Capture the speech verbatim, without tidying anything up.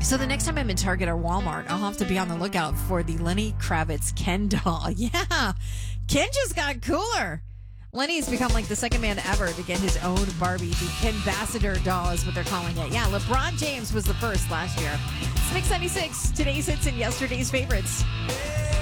So the next time I'm in Target or Walmart, I'll have to be on the lookout for the Lenny Kravitz Ken doll. Yeah, Ken just got cooler. Lenny has become like the second man ever to get his own Barbie. The Kenbassador doll is what they're calling it. Yeah, LeBron James was the first last year. It's Mix ninety-six, today's hits and yesterday's favorites.